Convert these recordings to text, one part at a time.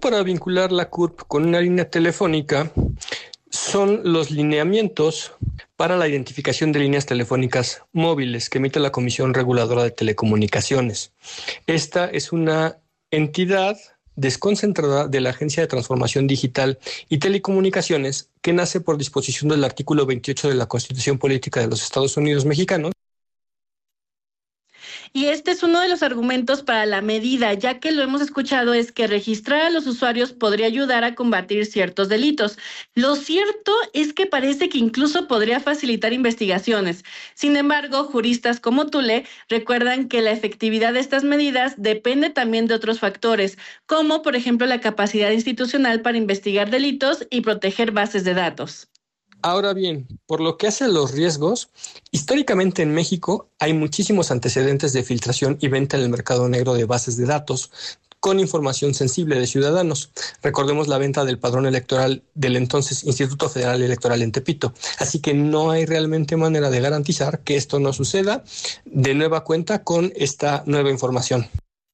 para vincular la CURP con una línea telefónica son los lineamientos para la identificación de líneas telefónicas móviles que emite la Comisión Reguladora de Telecomunicaciones. Esta es una entidad desconcentrada de la Agencia de Transformación Digital y Telecomunicaciones que nace por disposición del artículo 28 de la Constitución Política de los Estados Unidos Mexicanos. Y este es uno de los argumentos para la medida, ya que lo hemos escuchado, es que registrar a los usuarios podría ayudar a combatir ciertos delitos. Lo cierto es que parece que incluso podría facilitar investigaciones. Sin embargo, juristas como Tule recuerdan que la efectividad de estas medidas depende también de otros factores, como por ejemplo la capacidad institucional para investigar delitos y proteger bases de datos. Ahora bien, por lo que hace a los riesgos, históricamente en México hay muchísimos antecedentes de filtración y venta en el mercado negro de bases de datos con información sensible de ciudadanos. Recordemos la venta del padrón electoral del entonces Instituto Federal Electoral en Tepito. Así que no hay realmente manera de garantizar que esto no suceda de nueva cuenta con esta nueva información.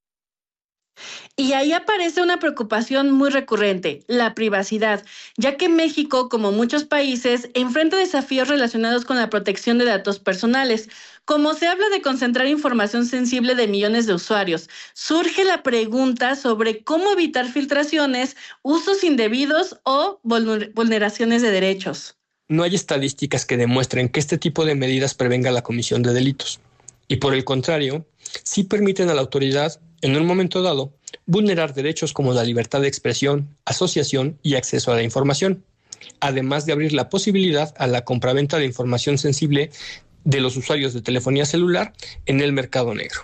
Y ahí aparece una preocupación muy recurrente, la privacidad, ya que México, como muchos países, enfrenta desafíos relacionados con la protección de datos personales. Como se habla de concentrar información sensible de millones de usuarios, surge la pregunta sobre cómo evitar filtraciones, usos indebidos o vulneraciones de derechos. No hay estadísticas que demuestren que este tipo de medidas prevenga la comisión de delitos. Y por el contrario, sí permiten a la autoridad, en un momento dado, vulnerar derechos como la libertad de expresión, asociación y acceso a la información, además de abrir la posibilidad a la compraventa de información sensible de los usuarios de telefonía celular en el mercado negro.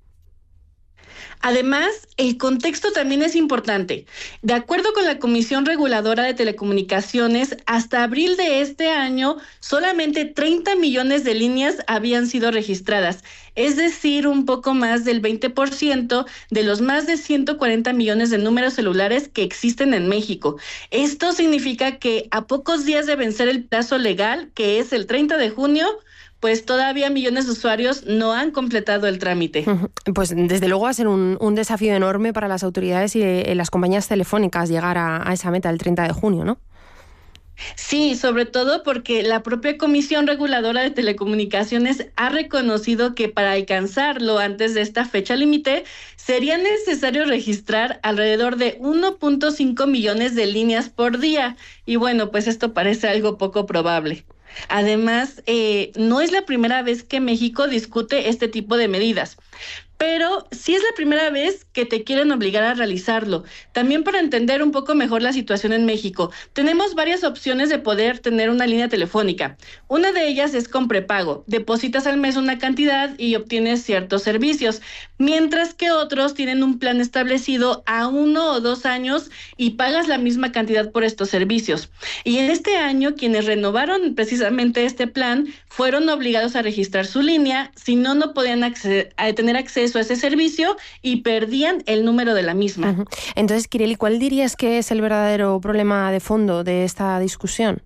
Además, el contexto también es importante. De acuerdo con la Comisión Reguladora de Telecomunicaciones, hasta abril de este año, solamente 30 millones de líneas habían sido registradas, es decir, un poco más del 20% de los más de 140 millones de números celulares que existen en México. Esto significa que a pocos días de vencer el plazo legal, que es el 30 de junio, pues todavía millones de usuarios no han completado el trámite. Pues desde luego va a ser un desafío enorme para las autoridades y las compañías telefónicas llegar a esa meta del 30 de junio, ¿no? Sí, sobre todo porque la propia Comisión Reguladora de Telecomunicaciones ha reconocido que para alcanzarlo antes de esta fecha límite sería necesario registrar alrededor de 1.5 millones de líneas por día. Y bueno, pues esto parece algo poco probable. Además, no es la primera vez que México discute este tipo de medidas, pero sí es la primera vez que te quieren obligar a realizarlo. También para entender un poco mejor la situación en México, tenemos varias opciones de poder tener una línea telefónica. Una de ellas es con prepago. Depositas al mes una cantidad y obtienes ciertos servicios, mientras que otros tienen un plan establecido a 1 o 2 años y pagas la misma cantidad por estos servicios. Y en este año, quienes renovaron precisamente este plan fueron obligados a registrar su línea, si no, no podían tener acceso a ese servicio y perdían el número de la misma. Uh-huh. Entonces, Kireli, ¿cuál dirías que es el verdadero problema de fondo de esta discusión?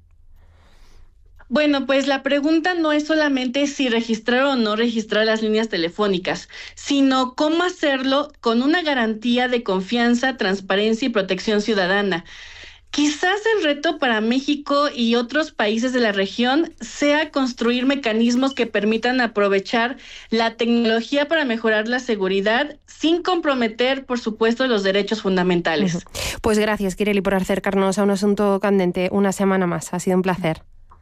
Bueno, pues la pregunta no es solamente si registrar o no registrar las líneas telefónicas, sino cómo hacerlo con una garantía de confianza, transparencia y protección ciudadana. Quizás el reto para México y otros países de la región sea construir mecanismos que permitan aprovechar la tecnología para mejorar la seguridad sin comprometer, por supuesto, los derechos fundamentales. Uh-huh. Pues gracias, Kireli, por acercarnos a un asunto candente una semana más. Ha sido un placer.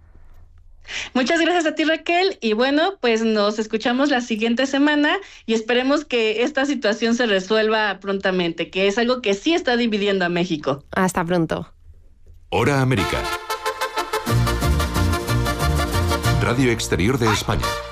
Muchas gracias a ti, Raquel, y bueno, pues nos escuchamos la siguiente semana y esperemos que esta situación se resuelva prontamente, que es algo que sí está dividiendo a México. Hasta pronto. Hora América. Radio Exterior de España.